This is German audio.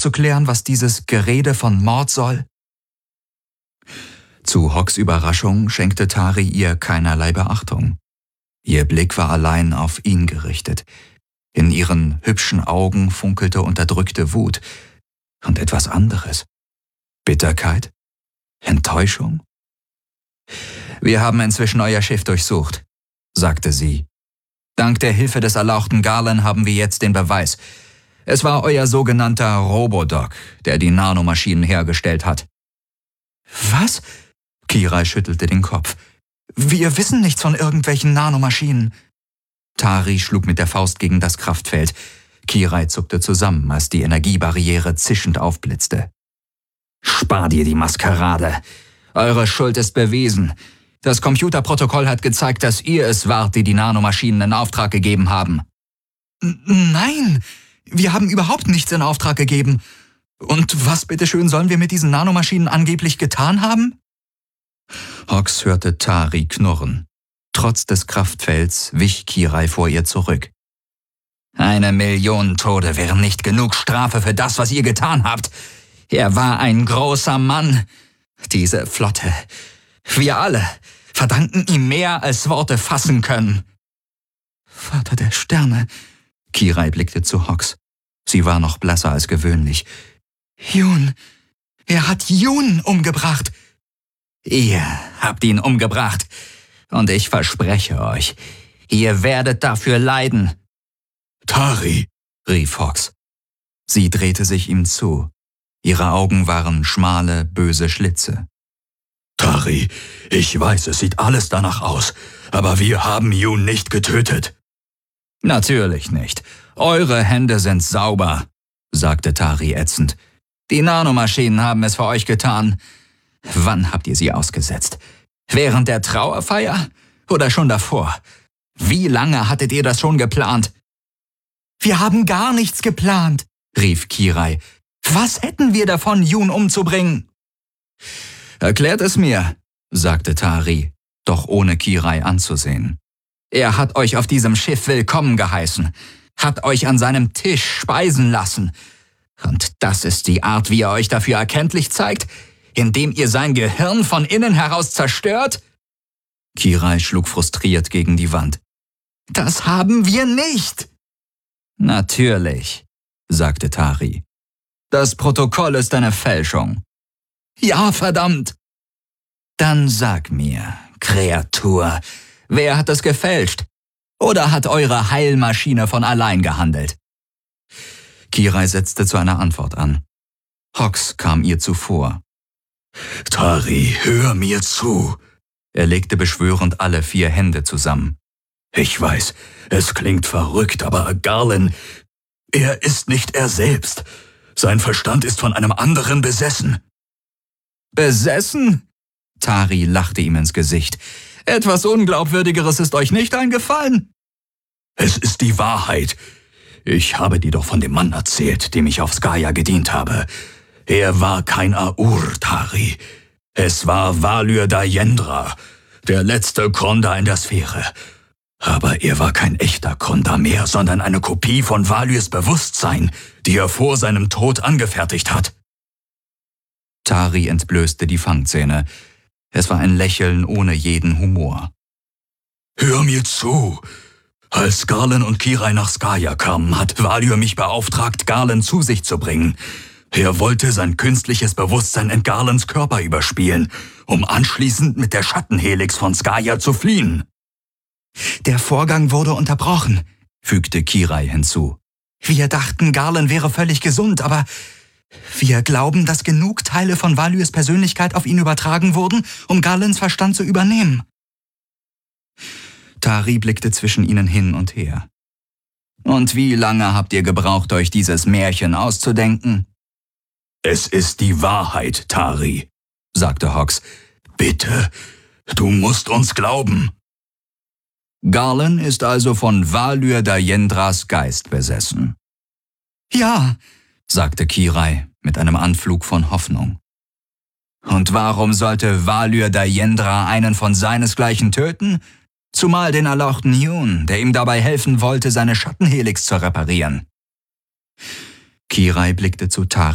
aufzuklären, was dieses Gerede von Mord soll?« Zu Hawks Überraschung schenkte Tari ihr keinerlei Beachtung. Ihr Blick war allein auf ihn gerichtet. In ihren hübschen Augen funkelte unterdrückte Wut und etwas anderes. Bitterkeit? Enttäuschung? »Wir haben inzwischen euer Schiff durchsucht«, sagte sie. »Dank der Hilfe des erlauchten Garland haben wir jetzt den Beweis. Es war euer sogenannter Robodoc, der die Nanomaschinen hergestellt hat.« »Was?« Kirai schüttelte den Kopf. »Wir wissen nichts von irgendwelchen Nanomaschinen.« Tari schlug mit der Faust gegen das Kraftfeld. Kirai zuckte zusammen, als die Energiebarriere zischend aufblitzte. »Spar dir die Maskerade. Eure Schuld ist bewiesen. Das Computerprotokoll hat gezeigt, dass ihr es wart, die Nanomaschinen in Auftrag gegeben haben.« »Nein, wir haben überhaupt nichts in Auftrag gegeben. Und was bitteschön sollen wir mit diesen Nanomaschinen angeblich getan haben?« Hawks hörte Tari knurren. Trotz des Kraftfelds wich Kirai vor ihr zurück. »1 Million Tode wären nicht genug Strafe für das, was ihr getan habt. Er war ein großer Mann. Diese Flotte, wir alle, verdanken ihm mehr, als Worte fassen können.« »Vater der Sterne«, Kirai blickte zu Hawks. Sie war noch blasser als gewöhnlich. »Jun, er hat Jun umgebracht.« »Ihr habt ihn umgebracht. Und ich verspreche euch, ihr werdet dafür leiden.« »Tari«, rief Hawks. Sie drehte sich ihm zu. Ihre Augen waren schmale, böse Schlitze. »Tari, ich weiß, es sieht alles danach aus, aber wir haben Jun nicht getötet.« »Natürlich nicht. Eure Hände sind sauber«, sagte Tari ätzend. »Die Nanomaschinen haben es für euch getan. Wann habt ihr sie ausgesetzt? Während der Trauerfeier? Oder schon davor? Wie lange hattet ihr das schon geplant?« »Wir haben gar nichts geplant«, rief Kirai. »Was hätten wir davon, Jun umzubringen?« »Erklärt es mir«, sagte Tari, doch ohne Kirai anzusehen. »Er hat euch auf diesem Schiff willkommen geheißen, hat euch an seinem Tisch speisen lassen. Und das ist die Art, wie er euch dafür erkenntlich zeigt, indem ihr sein Gehirn von innen heraus zerstört?« Kirai schlug frustriert gegen die Wand. »Das haben wir nicht!« »Natürlich«, sagte Tari. »Das Protokoll ist eine Fälschung.« »Ja, verdammt!« »Dann sag mir, Kreatur, wer hat es gefälscht? Oder hat eure Heilmaschine von allein gehandelt?« Kirai setzte zu einer Antwort an. Hawks kam ihr zuvor. »Tari, hör mir zu.« Er legte beschwörend alle 4 Hände zusammen. »Ich weiß, es klingt verrückt, aber Garland, er ist nicht er selbst. Sein Verstand ist von einem anderen besessen.« »Besessen?« Tari lachte ihm ins Gesicht. »Etwas Unglaubwürdigeres ist euch nicht eingefallen?« »Es ist die Wahrheit. Ich habe dir doch von dem Mann erzählt, dem ich auf Skaya gedient habe. Er war kein Aur, Tari. Es war Valyr Dayendra, der letzte Kronda in der Sphäre. Aber er war kein echter Kronda mehr, sondern eine Kopie von Valyrs Bewusstsein, die er vor seinem Tod angefertigt hat.« Tari entblößte die Fangzähne. Es war ein Lächeln ohne jeden Humor. »Hör mir zu. Als Garland und Kirai nach Skaya kamen, hat Valyr mich beauftragt, Garland zu sich zu bringen. Er wollte sein künstliches Bewusstsein in Garlands Körper überspielen, um anschließend mit der Schattenhelix von Skaya zu fliehen.« »Der Vorgang wurde unterbrochen«, fügte Kirai hinzu. »Wir dachten, Garland wäre völlig gesund, aber wir glauben, dass genug Teile von Valyrs Persönlichkeit auf ihn übertragen wurden, um Garlands Verstand zu übernehmen.« Tari blickte zwischen ihnen hin und her. »Und wie lange habt ihr gebraucht, euch dieses Märchen auszudenken?« »Es ist die Wahrheit, Tari«, sagte Hawks. »Bitte, du musst uns glauben.« »Garland ist also von Valyr Dayendras Geist besessen.« »Ja«, sagte Kirai mit einem Anflug von Hoffnung. »Und warum sollte Valyr Dayendra einen von seinesgleichen töten? Zumal den erlauchten Jun, der ihm dabei helfen wollte, seine Schattenhelix zu reparieren.« Kirai blickte zu Tari